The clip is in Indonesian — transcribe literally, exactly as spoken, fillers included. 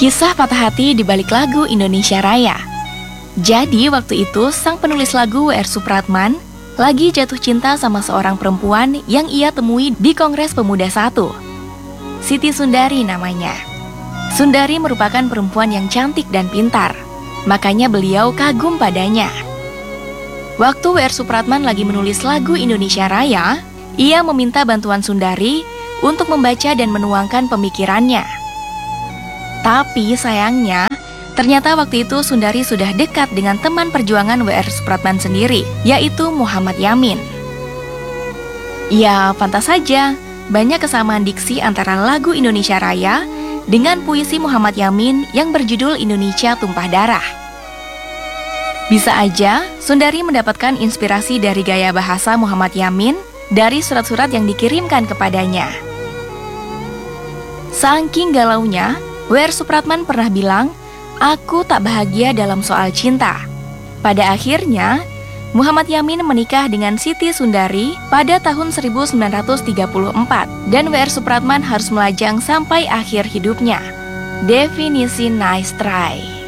Kisah patah hati di balik lagu Indonesia Raya. Jadi waktu itu sang penulis lagu W R Supratman lagi jatuh cinta sama seorang perempuan yang ia temui di Kongres Pemuda satu. Siti Sundari namanya. Sundari merupakan perempuan yang cantik dan pintar, makanya beliau kagum padanya. Waktu W R Supratman lagi menulis lagu Indonesia Raya, ia meminta bantuan Sundari untuk membaca dan menuangkan pemikirannya. Tapi sayangnya, ternyata waktu itu Sundari sudah dekat dengan teman perjuangan W R Supratman sendiri, yaitu Muhammad Yamin. Ya, pantas saja, banyak kesamaan diksi antara lagu Indonesia Raya dengan puisi Muhammad Yamin yang berjudul Indonesia Tumpah Darah. Bisa aja, Sundari mendapatkan inspirasi dari gaya bahasa Muhammad Yamin dari surat-surat yang dikirimkan kepadanya. Saking galaunya, W R Supratman pernah bilang, "Aku tak bahagia dalam soal cinta." Pada akhirnya, Muhammad Yamin menikah dengan Siti Sundari pada tahun seribu sembilan ratus tiga puluh empat dan W R Supratman harus melajang sampai akhir hidupnya. Definisi nice try.